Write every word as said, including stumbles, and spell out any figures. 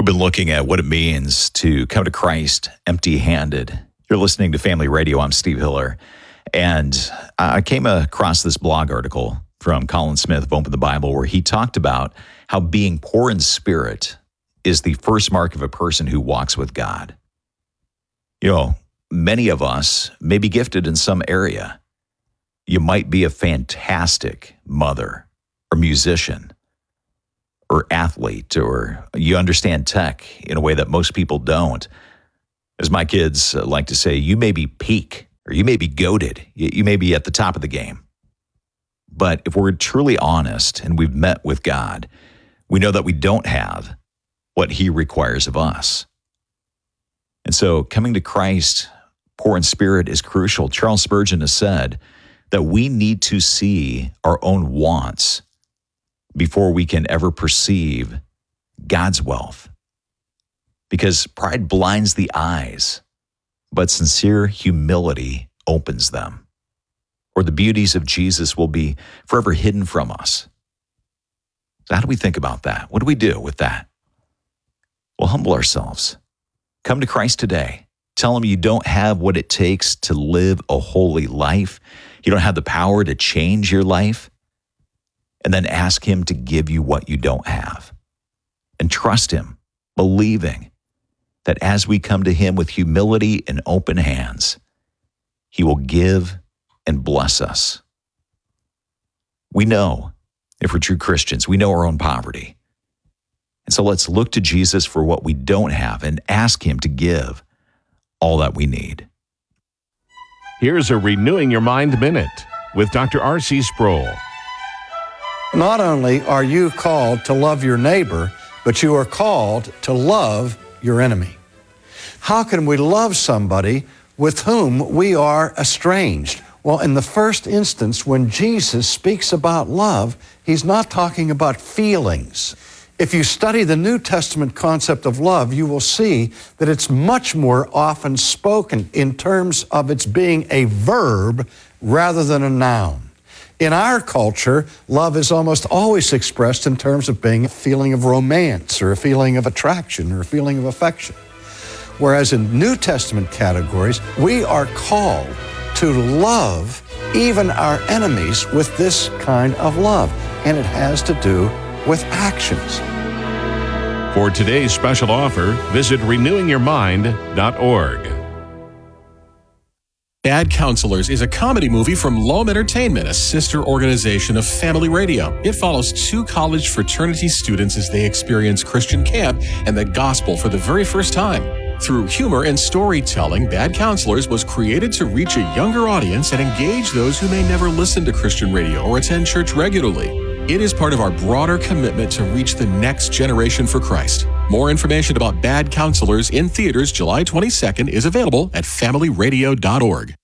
We've been looking at what it means to come to Christ empty-handed. You're listening to Family Radio. I'm Steve Hiller. And I came across this blog article from Colin Smith of Open the Bible where he talked about how being poor in spirit is the first mark of a person who walks with God. You know, many of us may be gifted in some area. You might be a fantastic mother or musician or athlete, or you understand tech in a way that most people don't. As my kids like to say, you may be peak, or you may be goated. You may be at the top of the game. But if we're truly honest and we've met with God, we know that we don't have what he requires of us. And so coming to Christ, poor in spirit, is crucial. Charles Spurgeon has said that we need to see our own wants before we can ever perceive God's wealth. Because pride blinds the eyes, but sincere humility opens them. Or the beauties of Jesus will be forever hidden from us. So how do we think about that? What do we do with that? Well, humble ourselves. Come to Christ today. Tell him you don't have what it takes to live a holy life. You don't have the power to change your life. And then ask him to give you what you don't have. And trust him, believing that as we come to him with humility and open hands, he will give and bless us. We know, if we're true Christians, we know our own poverty. And so let's look to Jesus for what we don't have and ask him to give all that we need. Here's a Renewing Your Mind Minute with Doctor R C Sproul. Not only are you called to love your neighbor, but you are called to love your enemy. How can we love somebody with whom we are estranged? Well, in the first instance, when Jesus speaks about love, he's not talking about feelings. If you study the New Testament concept of love, you will see that it's much more often spoken in terms of its being a verb rather than a noun. In our culture, love is almost always expressed in terms of being a feeling of romance or a feeling of attraction or a feeling of affection. Whereas in New Testament categories, we are called to love even our enemies with this kind of love, and it has to do with actions. For today's special offer, visit renewing your mind dot org. Bad Counselors is a comedy movie from Loam Entertainment, a sister organization of Family Radio. It follows two college fraternity students as they experience Christian camp and the gospel for the very first time. Through humor and storytelling, Bad Counselors was created to reach a younger audience and engage those who may never listen to Christian radio or attend church regularly. It is part of our broader commitment to reach the next generation for Christ. More information about Bad Counselors in theaters July twenty-second is available at family radio dot org.